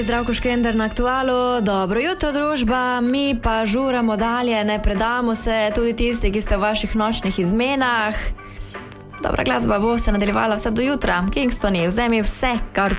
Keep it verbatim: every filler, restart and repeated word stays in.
Zdravko Škender na Aktualu, dobro jutro družba, mi pa žuramo dalje, ne predamo se, tudi tisti, ki ste v vaših nočnih izmenah. Dobra glasba bo se nadaljevala vse do jutra. Kingstoni, vzemi vse, kar